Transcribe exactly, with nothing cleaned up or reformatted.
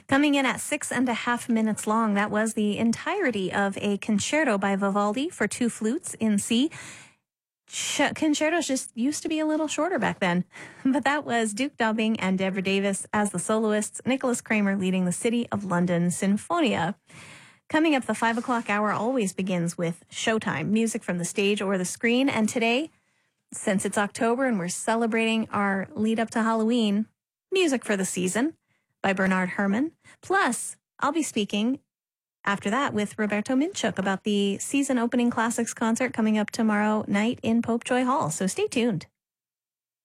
Coming in at six and a half minutes long, that was the entirety of a concerto by Vivaldi for two flutes in C. Ch- concertos just used to be a little shorter back then. But that was Duke Dubbing and Deborah Davis as the soloists, Nicholas Kramer leading the City of London Sinfonia. Coming up, the five o'clock hour always begins with Showtime, music from the stage or the screen. And today, since it's October and we're celebrating our lead up to Halloween, Music for the Season by Bernard Herrmann. Plus, I'll be speaking after that with Roberto Minchuk about the season opening classics concert coming up tomorrow night in Popejoy Hall. So stay tuned.